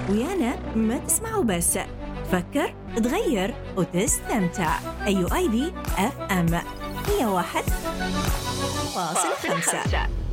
ويانا ما تسمعوا بس، فكر، تغير وتستمتع. AUIB FM 101.5.